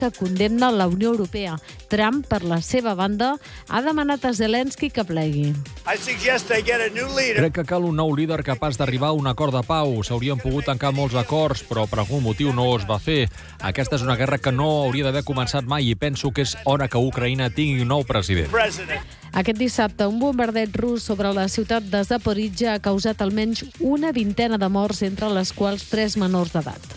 que condemna la Unió Europea. Trump, per la seva banda, ha demanat a Zelensky que plegui. Crec que cal un nou líder capaç d'arribar a un acord de pau. S'haurien pogut tancar molts acords, però per algun motiu no es va fer. Aquesta és una guerra que no hauria d'haver començat mai i penso que és hora que Ucraïna tingui un nou president. Aquest dissabte, un bombardeig rus sobre la ciutat de Zaporizhia ha causat almenys una vintena de morts, entre les quals 3 menors d'edat.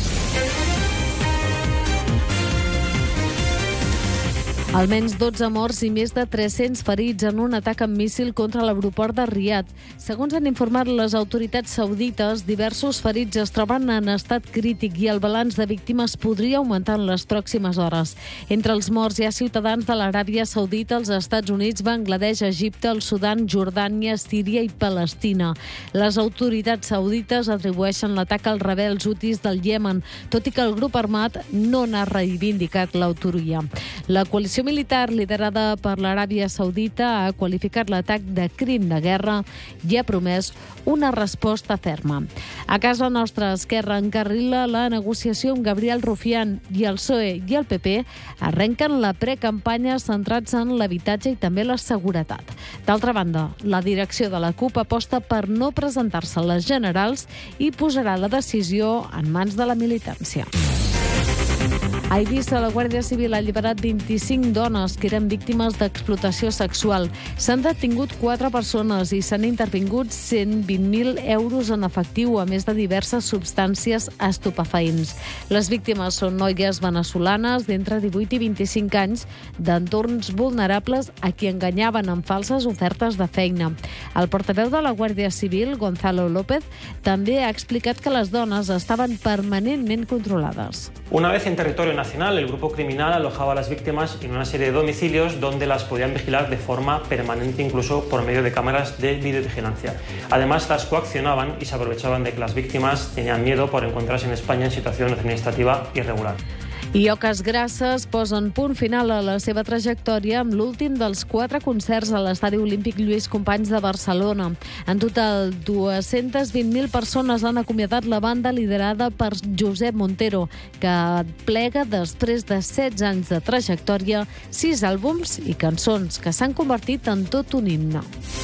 Almenys 12 morts i més de 300 ferits en un atac amb míssil contra l'aeroport de Riad. Segons han informat les autoritats saudites, diversos ferits es troben en estat crític i el balanç de víctimes podria augmentar en les pròximes hores. Entre els morts hi ha ciutadans de l'Aràbia Saudita, els Estats Units, Bangladesh, Egipte, el Sudan, Jordània, Síria i Palestina. Les autoritats saudites atribueixen l'atac als rebels hutis del Iemen, tot i que el grup armat no n'ha reivindicat l'autoria. La coalició militar liderada per l'Aràbia Saudita ha qualificat l'atac de crim de guerra i ha promès una resposta ferma. A casa nostra, Esquerra encarrila la negociació amb Gabriel Rufián i el PSOE i el PP arrenquen la precampanya centrats en l'habitatge i també la seguretat. D'altra banda, la direcció de la CUP aposta per no presentar-se a les generals i posarà la decisió en mans de la militància. A Eivissa, la Guàrdia Civil ha alliberat 25 dones que eren víctimes d'explotació sexual. S'han detingut 4 persones i s'han intervingut 120.000 euros en efectiu, a més de diverses substàncies estupefaents. Les víctimes són noies veneçolanes d'entre 18 i 25 anys d'entorns vulnerables a qui enganyaven amb falses ofertes de feina. El portaveu de la Guàrdia Civil, Gonzalo López, també ha explicat que les dones estaven permanentment controlades. Una vez en territorio nacional, el grupo criminal alojaba a las víctimas en una serie de domicilios donde las podían vigilar de forma permanente, incluso por medio de cámaras de videovigilancia. Además, las coaccionaban y se aprovechaban de que las víctimas tenían miedo por encontrarse en España en situación administrativa irregular. I Oques Grasses posen punt final a la seva trajectòria amb l'últim dels 4 concerts a l'Estadi Olímpic Lluís Companys de Barcelona. En total, 220.000 persones han acomiadat la banda liderada per Josep Montero, que plega després de 16 anys de trajectòria, 6 àlbums i cançons que s'han convertit en tot un himne.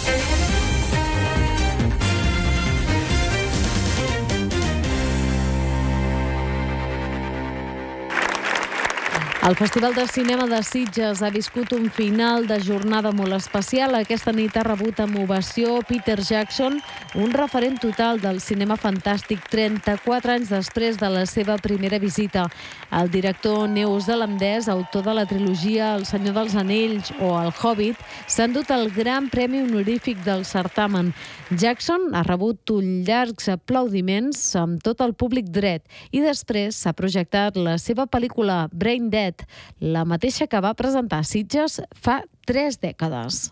El Festival de Cinema de Sitges ha viscut un final de jornada molt especial. Aquesta nit ha rebut amb ovació Peter Jackson, un referent total del cinema fantàstic 34 anys després de la seva primera visita. El director neozelandès, autor de la trilogia El Senyor dels Anells o El Hobbit, s'ha endut el gran premi honorífic del certamen. Jackson ha rebut llargs aplaudiments amb tot el públic dret i després s'ha projectat la seva pel·lícula Brain Dead, la mateixa que va presentar a Sitges fa 3 dècades.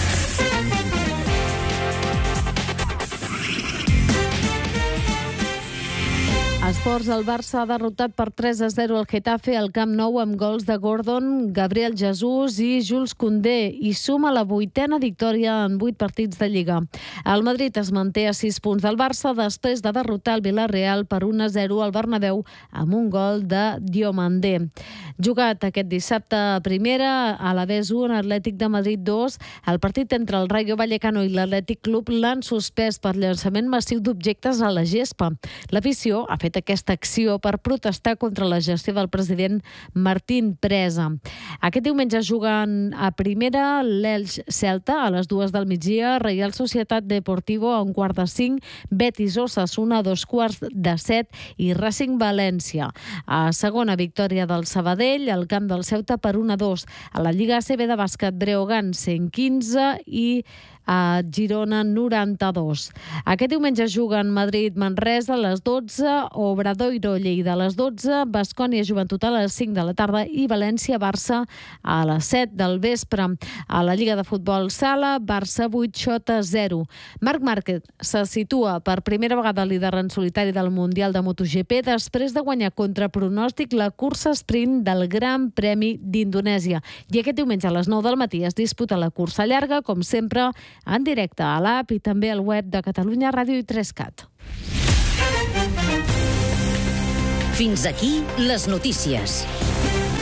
Esports, el Barça ha derrotat per 3-0 el Getafe al Camp Nou amb gols de Gordon, Gabriel Jesús i Jules Koundé i suma la 8a victòria en 8 partits de Lliga. El Madrid es manté a 6 punts del Barça després de derrotar el Villarreal per 1-0 al Bernabéu amb un gol de Diomandé. Jugat aquest dissabte a primera, a l'Alavés 1, Atlètic de Madrid 2, el partit entre el Rayo Vallecano i l'Atlètic Club l'han suspès per llançament massiu d'objectes a la gespa. L'afició ha fet aquesta acció per protestar contra la gestió del president Martín Presa. Aquest diumenge juguen a primera l'Elx Celta a les 2 del migdia, Reial Societat Deportivo a 1:45, Betis Osasuna a 2:15 i Racing València. A segona, victòria del Sabadell al camp del Ceuta per 1-2. A la Lliga ACB de bàsquet, Breogán 115 i a Girona 92. Aquest diumenge juguen Madrid-Manresa a les 12, Obradoiro-Lleida a les 12, Baskonia-Joventut a les 5 de la tarda i València-Barça a les 7 del vespre. A la Lliga de Futbol Sala, Barça 8, Xota 0. Marc Márquez se situa per primera vegada líder en solitari del Mundial de MotoGP després de guanyar contra pronòstic la cursa sprint del Gran Premi d'Indonèsia. I aquest diumenge a les 9 del matí es disputa la cursa llarga, com sempre, en directe a l'app i també al web de Catalunya Ràdio i 3Cat. Fins aquí les notícies.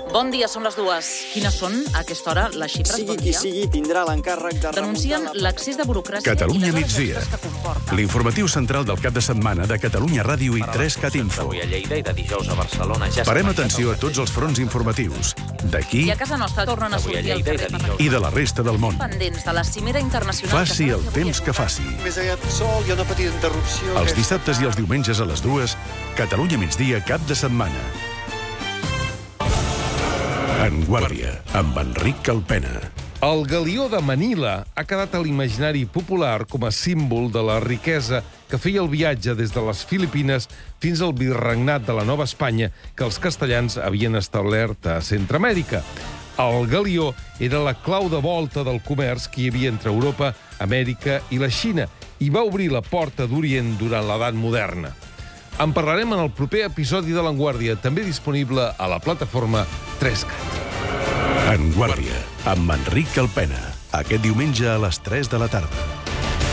Bon dia, són les 2. Quines són, a aquesta hora, les xifres? Sigui qui sigui, tindrà l'encàrrec de denuncien l'accés de burocràcia Catalunya migdia. L'informatiu central del cap de setmana de Catalunya Ràdio i 3CAT Info. Avui a Lleida i de dijous a Barcelona. Parem atenció a tots els fronts informatius. D'aquí I a casa nostra tornen a sortir al carrer i de la resta del món. pendents de la cimera internacional. Faci el temps que faci. Més aviat sol, hi ha una petita interrupció. Els dissabtes i els diumenges a les 2, Catalunya migdia cap de setmana. En Guàrdia, amb Enric Calpena. El galió de Manila ha quedat a l'imaginari popular com a símbol de la riquesa que feia el viatge des de les Filipines fins al virregnat de la Nova Espanya que els castellans havien establert a Centreamèrica. El galió era la clau de volta del comerç que hi havia entre Europa, Amèrica i la Xina i va obrir la porta d'Orient durant l'edat moderna. En parlarem en el proper episodi de l'Enguàrdia, també disponible a la plataforma 3CAT. En Guàrdia, amb Enric Calpena. Aquest diumenge a les 3 de la tarda.